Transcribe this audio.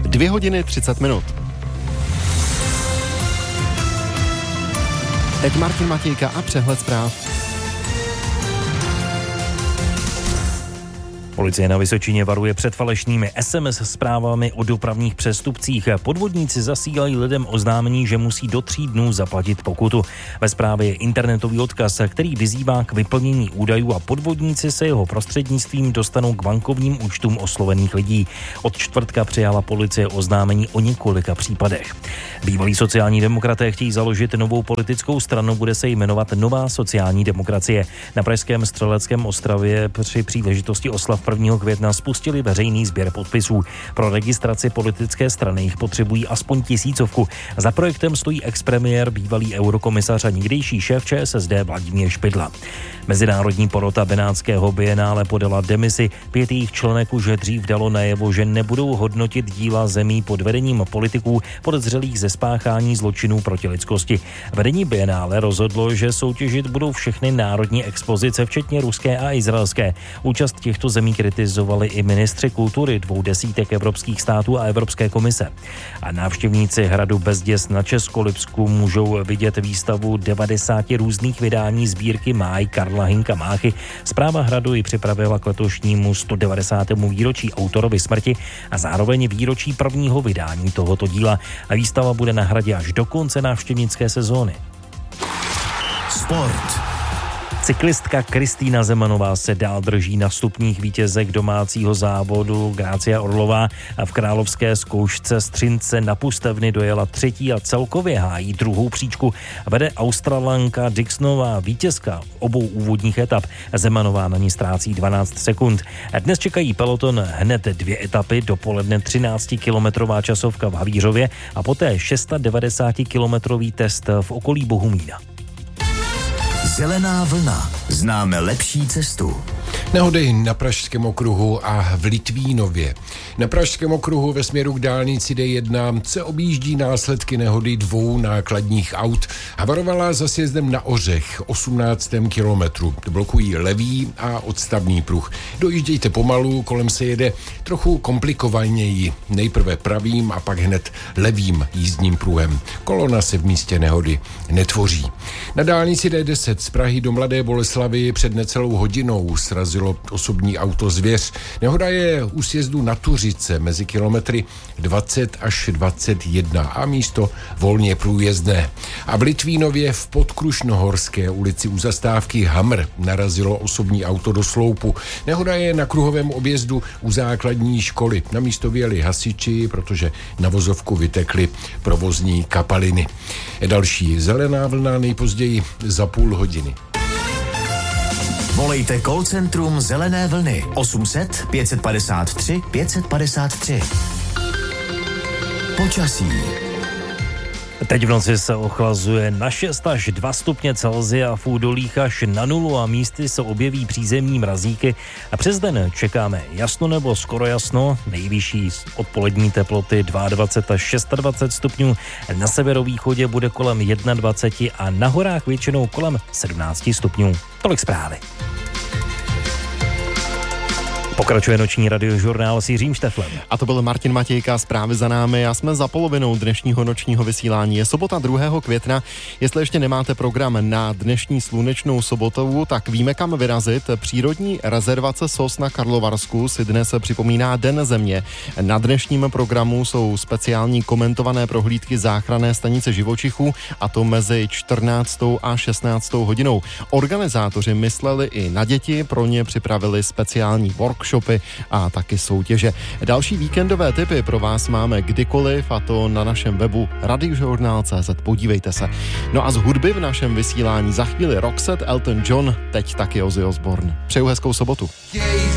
2 hodiny 30 minut. Teď Martin Matějka a přehled zpráv. Policie na Vysočině varuje před falešnými SMS zprávami o dopravních přestupcích. Podvodníci zasílají lidem oznámení, že musí do 3 dnů zaplatit pokutu. Ve zprávě je internetový odkaz, který vyzývá k vyplnění údajů a podvodníci se jeho prostřednictvím dostanou k bankovním účtům oslovených lidí. Od čtvrtka přijala policie oznámení o několika případech. Bývalí sociální demokraté chtějí založit novou politickou stranu, bude se jmenovat Nová sociální demokracie. Na pražském Střeleckém ostrově při příležitosti oslav 1. května spustili veřejný sběr podpisů. Pro registraci politické strany jich potřebují aspoň 1000. Za projektem stojí expremiér, bývalý eurokomisař a někdejší šéf ČSSD Vladimír Špidla. Mezinárodní porota Benátského bienále podala demisi. 5 jejich členek už dřív dalo najevo, že nebudou hodnotit díla zemí pod vedením politiků podezřelých ze spáchání zločinů proti lidskosti. Vedení bienále rozhodlo, že soutěžit budou všechny národní expozice, včetně ruské a izraelské. Účast těchto zemí kritizovali i ministři kultury 20 evropských států a Evropské komise. A návštěvníci hradu Bezděs na Českolipsku můžou vidět výstavu 90 různých vydání sbírky Máj Karla Hynka Máchy. Správa hradu ji připravila k letošnímu 190. výročí autorovy smrti a zároveň výročí prvního vydání tohoto díla. A výstava bude na hradě až do konce návštěvnické sezóny. Sport. Cyklistka Kristýna Zemanová se dál drží na stupních vítězek domácího závodu. Grácia Orlová v královské zkoušce Střince na Pustevny dojela 3. a celkově hájí 2. příčku. Vede Australanka Dixonová, vítězka obou úvodních etap. Zemanová na ní ztrácí 12 sekund. Dnes čekají peloton hned 2 etapy, dopoledne 13-kilometrová časovka v Havířově a poté 690-kilometrový test v okolí Bohumína. Zelená vlna. Známe lepší cestu. Nehody na Pražském okruhu a v Litvínově. Na Pražském okruhu ve směru k dálnici D1 se objíždí následky nehody 2 nákladních aut. Havarovala za sjezdem na Ořech 18. kilometru. Blokují levý a odstavný pruh. Dojíždějte pomalu, kolem se jede trochu komplikovaněji. Nejprve pravým a pak hned levým jízdním pruhem. Kolona se v místě nehody netvoří. Na dálnici D10 z Prahy do Mladé Boleslavi před necelou hodinou srazilo osobní auto Zvěř. Nehoda je u sjezdu na Tuřice mezi kilometry 20 až 21 a místo volně průjezdné. A v Litvínově v Podkrušnohorské ulici u zastávky Hamr narazilo osobní auto do sloupu. Nehoda je na kruhovém objezdu u základní školy. Na místo vyjeli hasiči, protože na vozovku vytekly provozní kapaliny. Další zelená vlna nejpozději za půl hodiny. Volejte call centrum Zelené vlny 800 553 553. Počasí. Teď v noci se ochlazuje na 6 až 2 stupně Celsia, v údolích až na 0 a místy se objeví přízemní mrazíky. A přes den čekáme jasno nebo skoro jasno, nejvyšší odpolední teploty 22 až 26 stupňů, na severovýchodě bude kolem 21 a na horách většinou kolem 17 stupňů. Tolik zprávy. Pokračuje noční radiožurnál s Jiřím Šteflem. A to byl Martin Matějka, zprávy za námi a jsme za polovinou dnešního nočního vysílání. Je sobota 2. května. Jestli ještě nemáte program na dnešní slunečnou sobotu, tak víme, kam vyrazit. Přírodní rezervace Sos na Karlovarsku si dnes připomíná Den země. Na dnešním programu jsou speciální komentované prohlídky záchranné stanice živočichů, a to mezi 14. a 16. hodinou. Organizátoři mysleli i na děti, pro ně připravili speciální workshopy a taky soutěže. Další víkendové tipy pro vás máme kdykoliv, a to na našem webu radiožurnál.cz. Podívejte se. No a z hudby v našem vysílání za chvíli Roxette, Elton John, teď taky Ozzy Osbourne. Přeju hezkou sobotu.